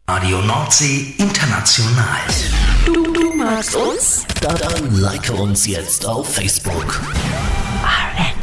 Radio Nordsee International. Du magst uns? Dann like uns jetzt auf Facebook. RN